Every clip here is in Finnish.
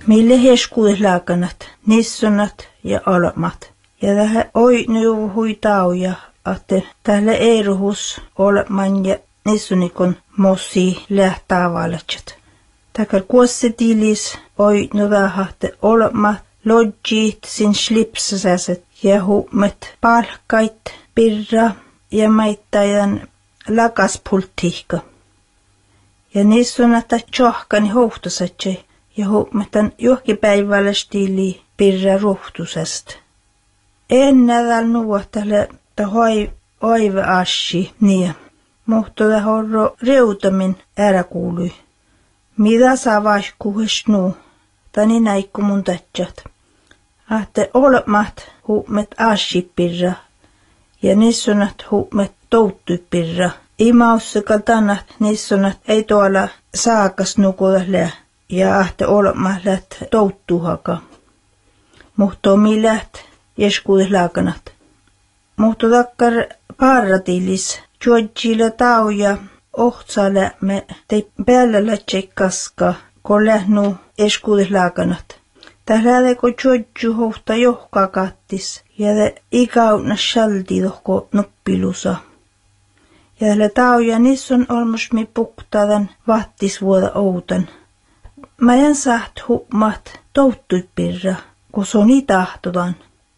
Mille heskuuslaakanat, nissunat ja olmat. Ja tähän oi nyt huitauja, että tälle eruhus olman ja nissunikon mossi lähtää valatsat. Takar kuossetilis oi nudahahte olmat, lodjit sin slipsasäset ja huumet palkkait, pirra ja maittajan lakaspultiikka. Ja nissunata tjohkani hohtasatse ja huumetan johkipäivällä stili pirra ruhtusesta. En nädal nuotalle oive assi niin, mutta horro reutamin äräkuului. Mitä saa vaihkuhes nuu, tani näikku mun tätsät. Ahte olmat huumet assi pirra ja nissunat huumet touttu pirra. Imaussika tannat nissunat ei tuolla saakas nukudalle ja ahte olmat läht touttuhaka. Mutta mi läht jeskuuslaakanat. Mutta takkar parratilis, juodjilla tauja, ohtsale me tei päällä tsekkaska, kun lähnu jeskuuslaakanat. Tällä kun juodju hohta johkaa kattis, ja ikauna shalti tohko nuppilusa. Ja tällä tauja nisson olmusmi puktadan vattisvuoda outan. Mä en saht huumat touttui pirra, kun se on itahtodan.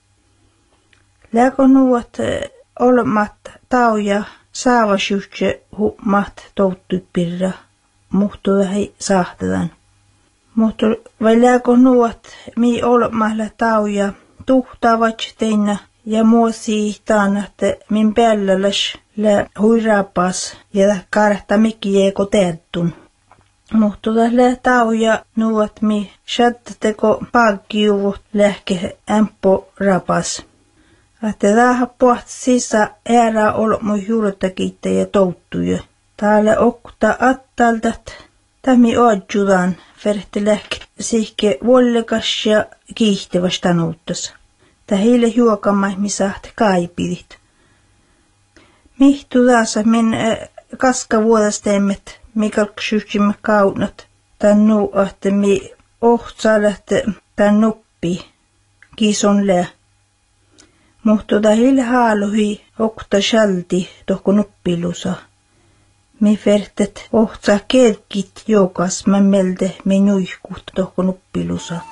Läkö nuot olmat tauja saavasjuhtse huumat touttui pirra, mutta hei sahtadan. Mutta vai läkö nuot mi olmalla tauja tuhtaavat teinä ja muosi taanatte min päälläläs lä huirapas ja karta mikki jeeko teettun. Mutta tällä tauja nuot mi shatteko paakkiuvut lähke ämppo rapas. Että tähän puht sisä äärä olmu juurtakiitte ja touttuja. Täällä okta attaltat tämi oadjudan verhti lähke sihke vollekas ja kiihtävästä nuuttas. Tähille juokamai mi saht kaipidit. Mihtu taas min kaskavuodastemmet mikalksyhtimme kaunat. Tän nuu ahte mi ohtsalahte tän nuppi kison lää. Mutta tähille haaluhi okta shalti tohko nuppilusa. Mi vertet ohtsa kerkit jokas mä melde mi nuihkut tohko nuppilusa.